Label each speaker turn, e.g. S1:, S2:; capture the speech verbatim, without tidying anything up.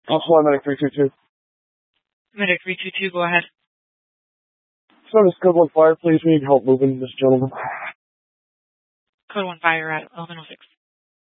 S1: I'll fly medic three two two.
S2: Medic three two two, go ahead.
S1: Service code one fire, please. We need help moving this gentleman.
S2: Code one fire at eleven oh six.